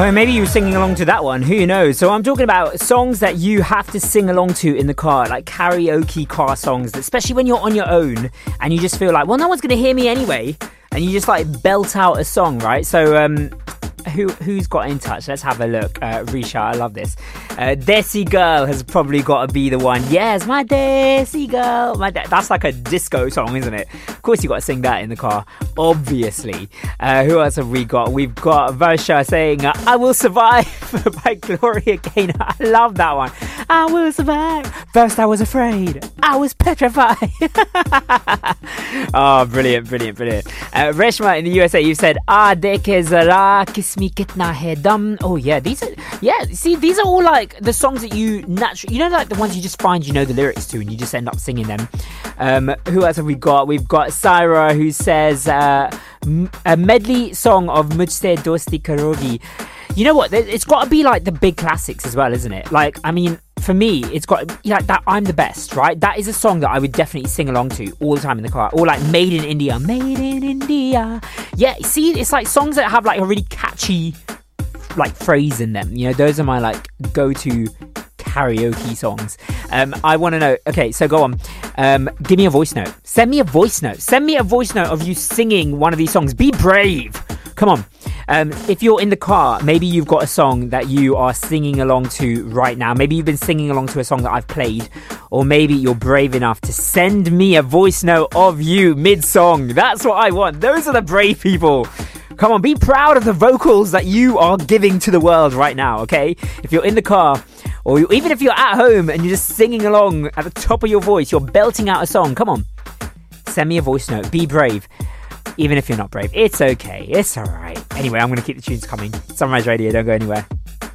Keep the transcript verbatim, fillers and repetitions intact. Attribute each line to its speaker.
Speaker 1: Or maybe you were singing along to that one, who knows? So I'm talking about songs that you have to sing along to in the car, like karaoke car songs, especially when you're on your own and you just feel like, well, no one's going to hear me anyway. And you just like belt out a song, right? So um, who, who's got in touch? Let's have a look. Uh, Risha, I love this. Uh, Desi Girl has probably got to be the one. Yes, my Desi Girl. My de- That's like a disco song, isn't it? Of course you got to sing that in the car, obviously. Uh, who else have we got? We've got Varsha saying, uh, I Will Survive by Gloria Gaynor. I love that one. I will survive. First I was afraid. I was petrified. Oh, brilliant, brilliant, brilliant. Uh, Reshma in the U S A, you said, Ah, deke zara, kiss me kitna hai dum. Oh, yeah, these are, yeah, see, these are all like the songs that you naturally, you know, like the ones you just find you know the lyrics to and you just end up singing them. Um, who else have we got? We've got Saira, who says, uh, a medley song of Mujhse Dosti Karogi. You know what? It's got to be like the big classics as well, isn't it? Like, I mean, for me, it's got like that. I'm the best, right? That is a song that I would definitely sing along to all the time in the car. Or like Made in India, Made in India. Yeah, see, it's like songs that have like a really catchy like phrase in them. You know, those are my like go-to karaoke songs. Um, I want to know. Okay, so go on. Um, give me a voice note. Send me a voice note. Send me a voice note of you singing one of these songs. Be brave. Come on. Um, if you're in the car, maybe you've got a song that you are singing along to right now. Maybe you've been singing along to a song that I've played. Or maybe you're brave enough to send me a voice note of you mid-song. That's what I want. Those are the brave people. Come on, be proud of the vocals that you are giving to the world right now, okay? If you're in the car, or you, even if you're at home and you're just singing along at the top of your voice, you're belting out a song, come on. Send me a voice note. Be brave. Even if you're not brave, it's okay. It's all right. Anyway, I'm going to keep the tunes coming. Sunrise Radio, don't go anywhere.